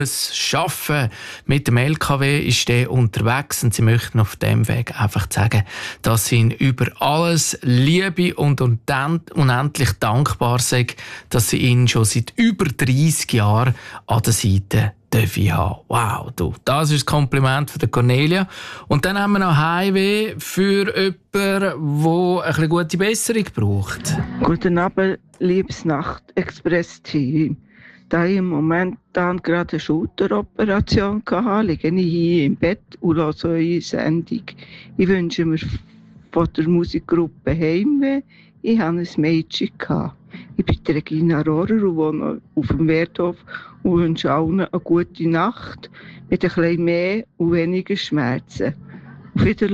Das Arbeiten mit dem LKW ist der unterwegs und sie möchten auf dem Weg einfach sagen, dass sie ihn über alles liebe und unendlich dankbar sind, dass sie ihn schon seit über 30 Jahren an der Seite haben. Wow, du, das ist das Kompliment von der Cornelia. Und dann haben wir noch Heimweh für jemanden, der ein bisschen gute Besserung braucht. Guten Abend, liebes Nacht-Express-Team. Da ich im Moment dann gerade eine Schulteroperation hatte, liege ich hier im Bett und höre eure Sendung. Ich wünsche mir von der Musikgruppe Heimweh, ich hatte ein Mädchen. Ich bin Regina Rohrer und wohne auf dem Werthof und wünsche allen eine gute Nacht mit ein bisschen mehr und weniger Schmerzen. Auf Wiedersehen.